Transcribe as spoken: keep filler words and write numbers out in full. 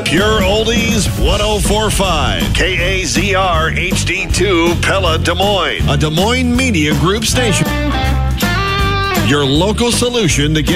Pure Oldies one oh four point five. K A Z R H D two Pella, Des Moines. A Des Moines Media Group station. Your local solution to get